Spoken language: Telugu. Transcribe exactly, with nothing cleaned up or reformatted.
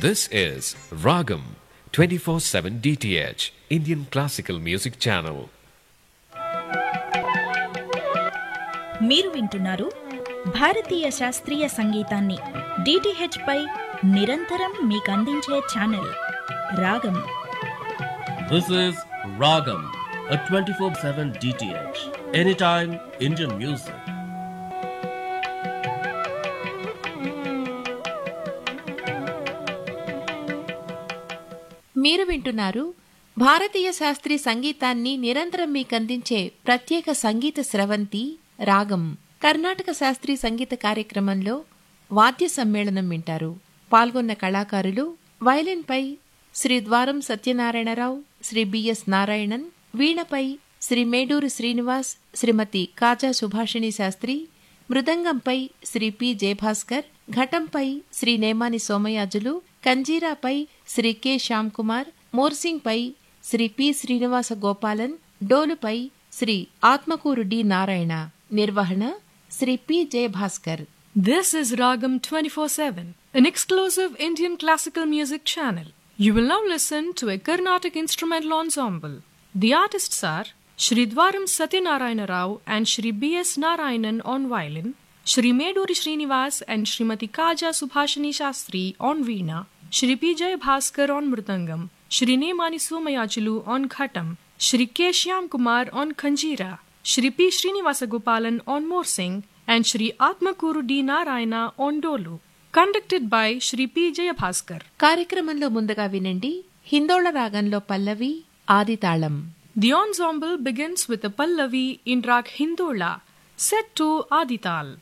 This is Ragam twenty-four seven D T H Indian Classical Music Channel. మీరు వింటున్నారు భారతీయ శాస్త్రీయ సంగీతాన్ని డిటిహెచ్ పై నిరంతరం మీకందించే ఛానల్ రాగం. This is Ragam, a twenty-four seven D T H, anytime Indian music. మీరు వింటున్నారు భారతీయ శాస్త్రీయ సంగీతాన్ని నిరంతరం మీకందించే ప్రత్యేక సంగీత స్రవంతి రాగం. కర్ణాటక శాస్త్రీయ సంగీత కార్యక్రమంలో వాద్య సమ్మేళనం వింటారు. పాల్గొన్న కళాకారులు వయలిన్పై శ్రీ ద్వారం సత్యనారాయణరావు, శ్రీ బిఎస్ నారాయణన్, వీణపై శ్రీ మేడూరి శ్రీనివాస్, శ్రీమతి కాజా Subhashini Sastry, మృదంగంపై Shri P Jayabhaskar, ఘటంపై Shri Nemani Somayajulu, కంజీరాపై Shri K Shyam Kumar, మోర్సింగ్పై Shri P Srinivasa Gopalan, డోలుపై Shri Atmakur D Narayana. నిర్వహణ Shri P Jayabhaskar. This is Ragam twenty-four seven, an exclusive Indian classical music channel. You will now listen to a Carnatic instrumental ensemble. The artists are Shri Dwaram Satyanarayana Rao and Shri B S Narayanan on violin, Shri Meduri Srinivas and Srimati Kaja Subhashini Shastri on veena, Shri P Jay Bhaskar on mridangam, Shri Nemani Somayajulu on ghatam, Shri K Shyam Kumar on khanjira, Shri P Srinivasa Gopalan on morsing, and Shri Atmakuru D Narayana on dolu. Conducted by Shri P Jay Bhaskar. కార్యక్రమంలో ముందుగా వినండి హిందోళ రాగంలో పల్లవి ఆదితాళం. The ensemble begins with a pallavi in rag Hindola, set to Adital.